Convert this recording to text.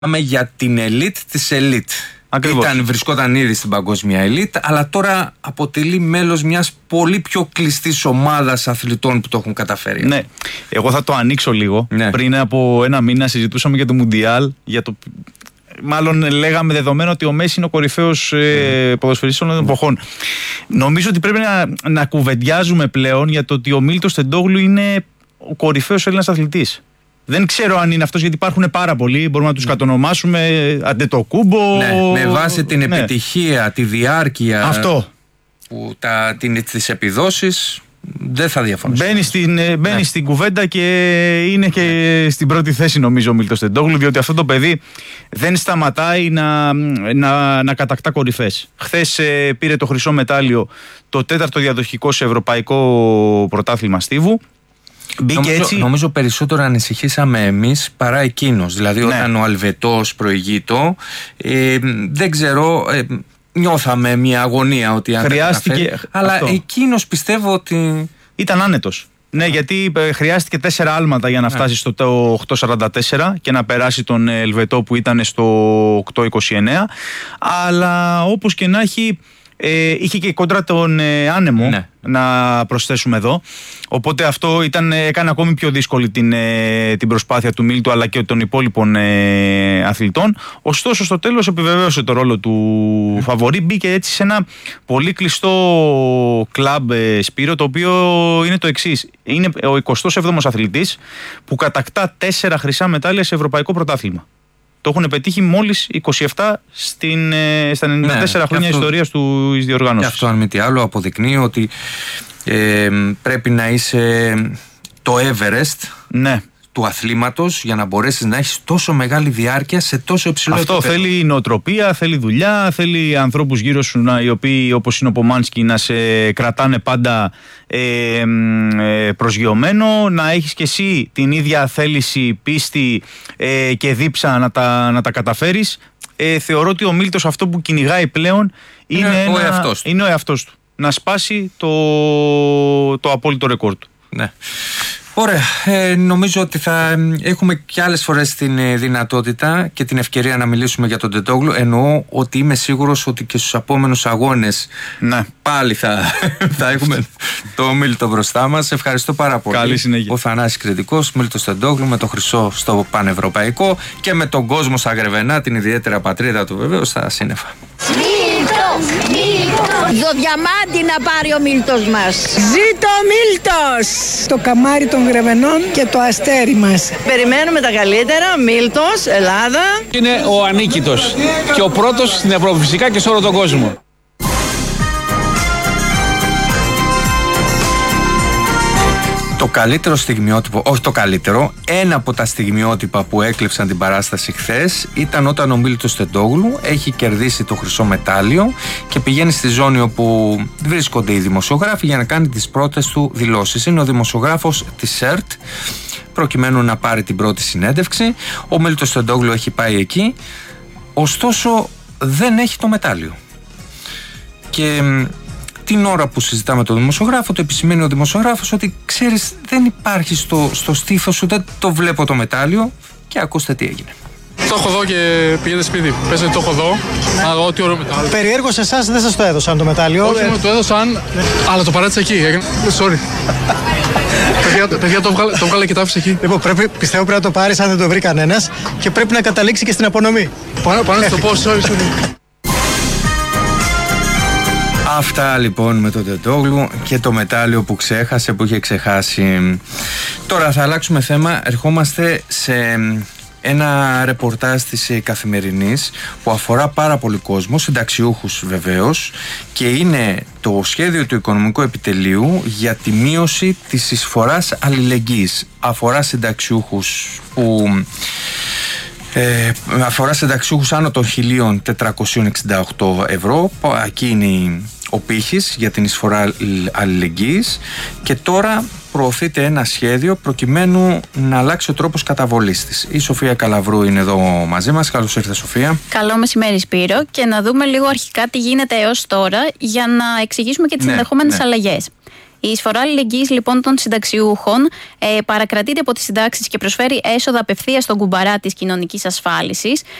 Πάμε για την ελίτ της ελίτ. Ακριβώς. Βρισκόταν ήδη στην παγκόσμια ελίτ, αλλά τώρα αποτελεί μέλος μιας πολύ πιο κλειστής ομάδας αθλητών που το έχουν καταφέρει. Ναι, εγώ θα το ανοίξω λίγο. Ναι. Πριν από ένα μήνα συζητούσαμε για το Μουντιάλ, μάλλον λέγαμε δεδομένο ότι ο Μέση είναι ο κορυφαίος ποδοσφαιριστής όλων των εποχών. Νομίζω ότι πρέπει να κουβεντιάζουμε πλέον για το ότι ο Μίλτος Τεντόγλου είναι ο κορυφαίος Έλληνας αθλητής. Δεν ξέρω αν είναι αυτός, γιατί υπάρχουν πάρα πολλοί. Μπορούμε να τους κατονομάσουμε. Αντετοκούμπο. Ναι, με βάση την επιτυχία, τη διάρκεια. Αυτό. Τις επιδόσεις. Δεν θα διαφωνήσω. Μπαίνει στην κουβέντα και είναι και στην πρώτη θέση, νομίζω, ο Μίλτος Τεντόγλου, διότι αυτό το παιδί δεν σταματάει να κατακτά κορυφές. Χθες πήρε το χρυσό μετάλλιο, το 4ο διαδοχικό σε ευρωπαϊκό πρωτάθλημα στίβου. Νομίζω περισσότερο ανησυχήσαμε εμείς παρά εκείνος. Δηλαδή, όταν ο Αλβετός προηγείτο, δεν ξέρω. Νιώθαμε μια αγωνία ότι αν χρειάστηκε. Αλλά εκείνος πιστεύω ότι ήταν άνετος. Ναι, γιατί χρειάστηκε 4 άλματα για να φτάσει στο 8.44 και να περάσει τον Ελβετό που ήταν στο 8.29. Αλλά όπως και να έχει, είχε και κόντρα τον άνεμο, να προσθέσουμε εδώ. Οπότε αυτό έκανε ακόμη πιο δύσκολη την προσπάθεια του Μίλτου αλλά και των υπόλοιπων αθλητών. Ωστόσο, στο τέλος επιβεβαίωσε το ρόλο του φαβορί. Μπήκε έτσι σε ένα πολύ κλειστό κλαμπ, Σπύρο, το οποίο είναι το εξής. Είναι ο 27ος αθλητής που κατακτά 4 χρυσά μετάλλια σε ευρωπαϊκό πρωτάθλημα. Το έχουν πετύχει μόλις 27 στα 94 χρόνια ιστορίας της διοργάνωσης. Και αυτό, αν μη τι άλλο, αποδεικνύει ότι πρέπει να είσαι το Everest του αθλήματος για να μπορέσεις να έχεις τόσο μεγάλη διάρκεια σε τόσο υψηλό επίπεδο. Αυτό θέλει νοοτροπία, θέλει δουλειά, θέλει ανθρώπους γύρω σου οι οποίοι, όπως είναι ο Πομάνσκι, να σε κρατάνε πάντα προσγειωμένο, να έχεις και εσύ την ίδια θέληση, πίστη και δίψα να τα καταφέρεις. Θεωρώ ότι ο Μίλτος αυτό που κυνηγάει πλέον είναι ο εαυτός του. Να σπάσει το απόλυτο ρεκόρ του. Ναι. Ωραία. Νομίζω ότι θα έχουμε και άλλες φορές την δυνατότητα και την ευκαιρία να μιλήσουμε για τον Τεντόγλου. Εννοώ ότι είμαι σίγουρος ότι και στους επόμενους αγώνες πάλι θα έχουμε το Μίλτο μπροστά μας. Ευχαριστώ πάρα πολύ. Καλή συνέχεια. Ο Θανάσης Κρητικός, Μίλτος Τεντόγλου, με το χρυσό στο πανευρωπαϊκό και με τον κόσμο στα Γρεβενά, την ιδιαίτερα πατρίδα του βεβαίως, στα σύννεφα. Το διαμάντι να πάρει ο Μίλτος μας. Ζήτω ο Μίλτος! Το καμάρι των Γρεβενών και το αστέρι μας. Περιμένουμε τα καλύτερα. Μίλτος, Ελλάδα. Είναι ο ανίκητος και ο πρώτος στην Ευρώπη, φυσικά, και σε όλο τον κόσμο. Το καλύτερο στιγμιότυπο, όχι το καλύτερο, ένα από τα στιγμιότυπα που έκλεψαν την παράσταση χθες ήταν όταν ο Μίλτος Τεντόγλου έχει κερδίσει το χρυσό μετάλλιο και πηγαίνει στη ζώνη όπου βρίσκονται οι δημοσιογράφοι για να κάνει τις πρώτες του δηλώσεις. Είναι ο δημοσιογράφος της ΣΕΡΤ, προκειμένου να πάρει την πρώτη συνέντευξη. Ο Μίλτος Τεντόγλου έχει πάει εκεί, ωστόσο δεν έχει το μετάλλιο. Και την ώρα που συζητάμε με τον δημοσιογράφο, το επισημαίνει ο δημοσιογράφος ότι ξέρεις, δεν υπάρχει στο στήθος σου, δεν το βλέπω το μετάλλιο. Και ακούστε τι έγινε. Το έχω δω και πηγαίνετε σπίτι. Πες ότι το έχω δω. Αλλά ό,τι ωραίο μετάλλιο. Περιέργως εσάς δεν σας το έδωσαν το μετάλλιο. Όχι, μου το έδωσαν, αλλά το παράτησα εκεί. Sorry. Παιδιά, το βγάλε και το άφησε εκεί. Λοιπόν, πιστεύω πρέπει να το πάρεις αν δεν το βρει κανένας και πρέπει να καταλήξει και στην απονομή. Πάνω να το πω, sorry. Αυτά λοιπόν με τον Τεντόγλου και το μετάλλιο που ξέχασε, που είχε ξεχάσει. Τώρα θα αλλάξουμε θέμα. Ερχόμαστε σε ένα ρεπορτάζ της Καθημερινής που αφορά πάρα πολύ κόσμο, συνταξιούχους βεβαίως, και είναι το σχέδιο του Οικονομικού Επιτελείου για τη μείωση της εισφοράς αλληλεγγύης. Αφορά συνταξιούχους άνω των 1.468 ευρώ. Εκεί είναι ο πύχης για την εισφορά αλληλεγγύης και τώρα προωθείται ένα σχέδιο προκειμένου να αλλάξει ο τρόπος καταβολής της. Η Σοφία Καλαβρού είναι εδώ μαζί μας. Καλώς ήρθες, Σοφία. Καλό μεσημέρι, Σπύρο, και να δούμε λίγο αρχικά τι γίνεται έως τώρα για να εξηγήσουμε και τις ενδεχόμενες αλλαγές. Η εισφορά αλληλεγγύης λοιπόν των συνταξιούχων παρακρατείται από τις συντάξεις και προσφέρει έσοδα απευθείας στον κουμπαρά της κοινωνικής ασφάλισης.